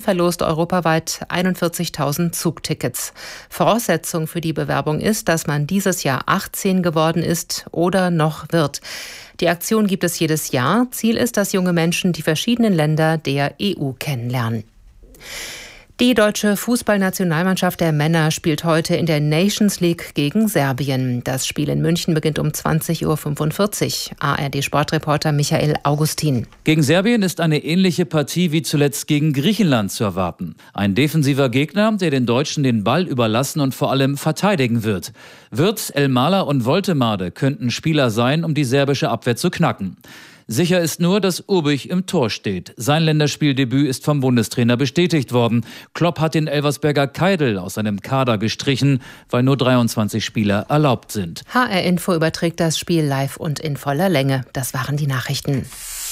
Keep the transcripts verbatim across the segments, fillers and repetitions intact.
verlost europaweit einundvierzigtausend Zugtickets. Voraussetzung für die Bewerbung ist, dass man dieses Jahr achtzehn geworden ist oder noch wird. Die Aktion gibt es jedes Jahr. Ziel ist, dass junge Menschen die verschiedenen Länder der E U kennenlernen. Die deutsche Fußballnationalmannschaft der Männer spielt heute in der Nations League gegen Serbien. Das Spiel in München beginnt um zwanzig Uhr fünfundvierzig. A R D-Sportreporter Michael Augustin. Gegen Serbien ist eine ähnliche Partie wie zuletzt gegen Griechenland zu erwarten. Ein defensiver Gegner, der den Deutschen den Ball überlassen und vor allem verteidigen wird. Wirtz, Elmaler und Woltemade könnten Spieler sein, um die serbische Abwehr zu knacken. Sicher ist nur, dass Urbich im Tor steht. Sein Länderspieldebüt ist vom Bundestrainer bestätigt worden. Klopp hat den Elversberger Keidel aus seinem Kader gestrichen, weil nur dreiundzwanzig Spieler erlaubt sind. H R Info überträgt das Spiel live und in voller Länge. Das waren die Nachrichten.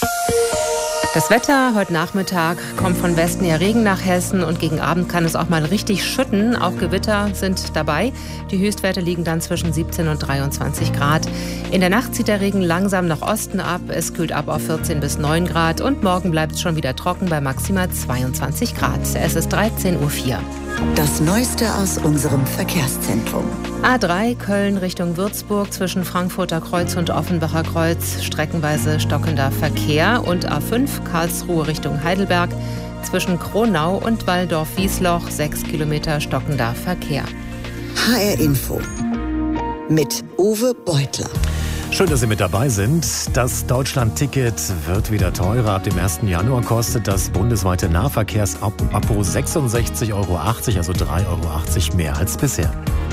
Das Wetter heute Nachmittag kommt von Westen her Regen nach Hessen und gegen Abend kann es auch mal richtig schütten. Auch Gewitter sind dabei. Die Höchstwerte liegen dann zwischen siebzehn und dreiundzwanzig Grad. In der Nacht zieht der Regen langsam nach Osten ab. Es kühlt ab auf vierzehn bis neun Grad und morgen bleibt es schon wieder trocken bei maximal zweiundzwanzig Grad. Es ist dreizehn Uhr vier. Das Neueste aus unserem Verkehrszentrum. A drei Köln Richtung Würzburg zwischen Frankfurter Kreuz und Offenbacher Kreuz streckenweise stockender Verkehr und A fünf Karlsruhe Richtung Heidelberg zwischen Kronau und Walldorf-Wiesloch sechs Kilometer stockender Verkehr. H R Info mit Uwe Beutler. Schön, dass Sie mit dabei sind. Das Deutschland-Ticket wird wieder teurer. Ab dem ersten Januar kostet das bundesweite Nahverkehrsabo sechsundsechzig Euro achtzig, also drei Euro achtzig mehr als bisher.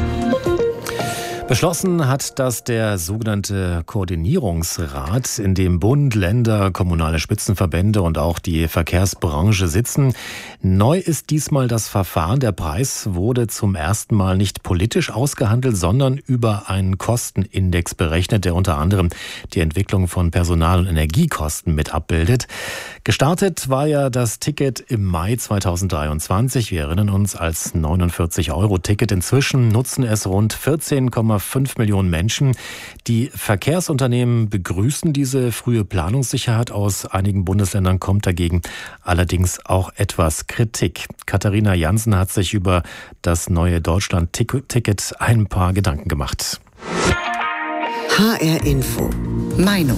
Beschlossen hat das der sogenannte Koordinierungsrat, in dem Bund, Länder, kommunale Spitzenverbände und auch die Verkehrsbranche sitzen. Neu ist diesmal das Verfahren. Der Preis wurde zum ersten Mal nicht politisch ausgehandelt, sondern über einen Kostenindex berechnet, der unter anderem die Entwicklung von Personal- und Energiekosten mit abbildet. Gestartet war ja das Ticket im Mai zweitausenddreiundzwanzig. Wir erinnern uns als neunundvierzig Euro Ticket. Inzwischen nutzen es rund vierzehn Komma fünf Millionen Menschen. Die Verkehrsunternehmen begrüßen diese frühe Planungssicherheit. Aus einigen Bundesländern kommt dagegen allerdings auch etwas Kritik. Katharina Jansen hat sich über das neue Deutschland-Ticket ein paar Gedanken gemacht. H R Info. Meinung.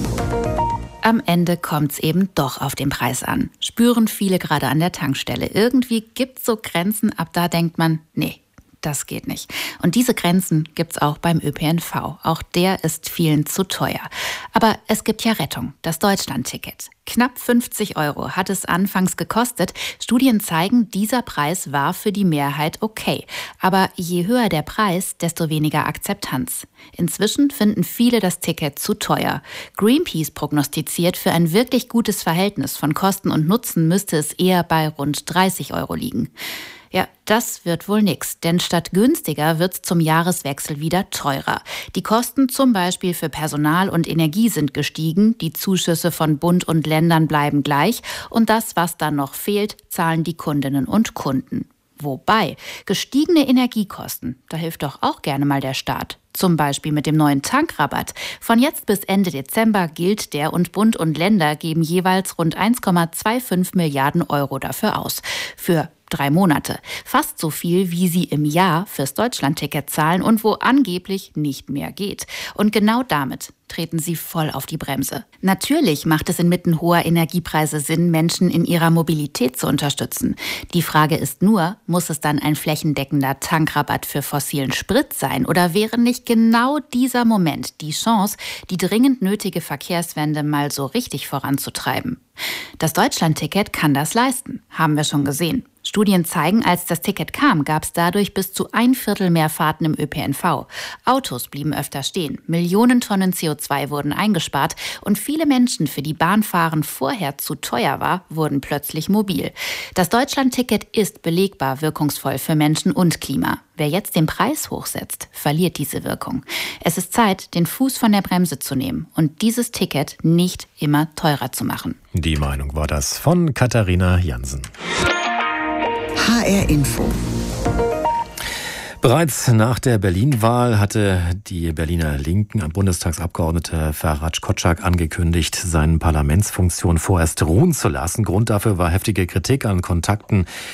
Am Ende kommt's eben doch auf den Preis an. Spüren viele gerade an der Tankstelle. Irgendwie gibt's so Grenzen, ab da denkt man, nee, das geht nicht. Und diese Grenzen gibt's auch beim Ö P N V. Auch der ist vielen zu teuer. Aber es gibt ja Rettung, das Deutschland-Ticket. Knapp fünfzig Euro hat es anfangs gekostet. Studien zeigen, dieser Preis war für die Mehrheit okay. Aber je höher der Preis, desto weniger Akzeptanz. Inzwischen finden viele das Ticket zu teuer. Greenpeace prognostiziert, für ein wirklich gutes Verhältnis von Kosten und Nutzen müsste es eher bei rund dreißig Euro liegen. Ja, das wird wohl nix, denn statt günstiger wird's zum Jahreswechsel wieder teurer. Die Kosten zum Beispiel für Personal und Energie sind gestiegen, die Zuschüsse von Bund und Ländern bleiben gleich und das, was dann noch fehlt, zahlen die Kundinnen und Kunden. Wobei, gestiegene Energiekosten, da hilft doch auch gerne mal der Staat. Zum Beispiel mit dem neuen Tankrabatt. Von jetzt bis Ende Dezember gilt der und Bund und Länder geben jeweils rund eins Komma fünfundzwanzig Milliarden Euro dafür aus. Für drei Monate. Fast so viel, wie sie im Jahr fürs Deutschlandticket zahlen und wo angeblich nicht mehr geht. Und genau damit treten sie voll auf die Bremse. Natürlich macht es inmitten hoher Energiepreise Sinn, Menschen in ihrer Mobilität zu unterstützen. Die Frage ist nur, muss es dann ein flächendeckender Tankrabatt für fossilen Sprit sein? Oder wäre nicht genau dieser Moment die Chance, die dringend nötige Verkehrswende mal so richtig voranzutreiben? Das Deutschlandticket kann das leisten, haben wir schon gesehen. Studien zeigen, als das Ticket kam, gab es dadurch bis zu ein Viertel mehr Fahrten im Ö P N V. Autos blieben öfter stehen, Millionen Tonnen C O zwei wurden eingespart und viele Menschen, für die Bahnfahren vorher zu teuer war, wurden plötzlich mobil. Das Deutschlandticket ist belegbar wirkungsvoll für Menschen und Klima. Wer jetzt den Preis hochsetzt, verliert diese Wirkung. Es ist Zeit, den Fuß von der Bremse zu nehmen und dieses Ticket nicht immer teurer zu machen. Die Meinung war das von Katharina Jansen. H R Info. Bereits nach der Berlin-Wahl hatte die Berliner Linken Bundestagsabgeordnete Farhad Kotschak angekündigt, seine Parlamentsfunktion vorerst ruhen zu lassen. Grund dafür war heftige Kritik an Kontakten